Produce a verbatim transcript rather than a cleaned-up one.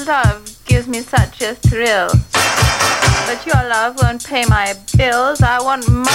love gives me such a thrill. But your love won't pay my bills. I want